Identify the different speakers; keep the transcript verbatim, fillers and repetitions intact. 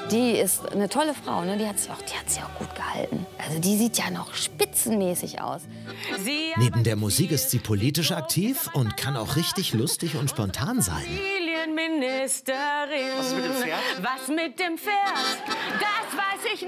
Speaker 1: Die ist eine tolle Frau, ne? Die hat sich auch, die hat sich auch gut gehalten. Also die sieht ja noch spitzenmäßig aus.
Speaker 2: Neben der Musik ist sie politisch aktiv und kann auch richtig lustig und spontan sein.
Speaker 3: Was ist mit dem Pferd? Was mit dem Pferd? Das weiß ich